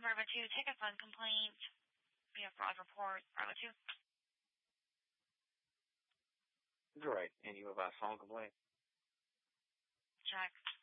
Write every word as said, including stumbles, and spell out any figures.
Bravo two, take a phone complaint. We have fraud report. Bravo two. Right. And you have a phone complaint? Check.